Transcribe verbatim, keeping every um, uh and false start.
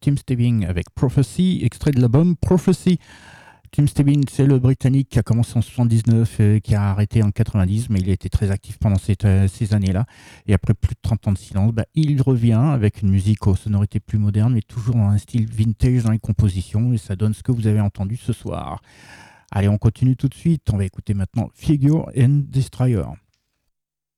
Tim Stebbing avec Prophecy, extrait de l'album Prophecy. Tim Stebbing, c'est le Britannique qui a commencé en soixante-dix-neuf, et qui a arrêté en quatre-vingt-dix, mais il a été très actif pendant cette, euh, ces années-là. Et après plus de trente ans de silence, bah, il revient avec une musique aux sonorités plus modernes, mais toujours dans un style vintage dans les compositions, et ça donne ce que vous avez entendu ce soir. Allez, on continue tout de suite. On va écouter maintenant Figure and Destroyer.